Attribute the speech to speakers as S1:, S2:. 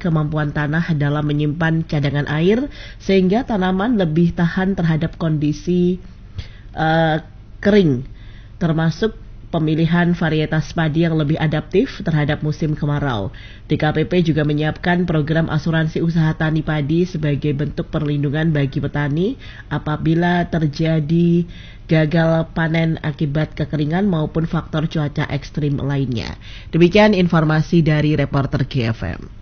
S1: kemampuan tanah dalam menyimpan cadangan air sehingga tanaman lebih tahan terhadap kondisi kering, termasuk pemilihan varietas padi yang lebih adaptif terhadap musim kemarau. DKPP juga menyiapkan program asuransi usaha tani padi sebagai bentuk perlindungan bagi petani apabila terjadi gagal panen akibat kekeringan maupun faktor cuaca ekstrim lainnya. Demikian informasi dari reporter GFM.